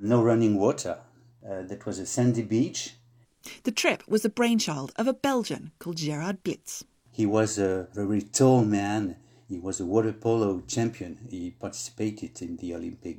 No running water. That was a sandy beach. The trip was the brainchild of a Belgian called Gerard Blitz. He was a very tall man. He was a water polo champion. He participated in the Olympic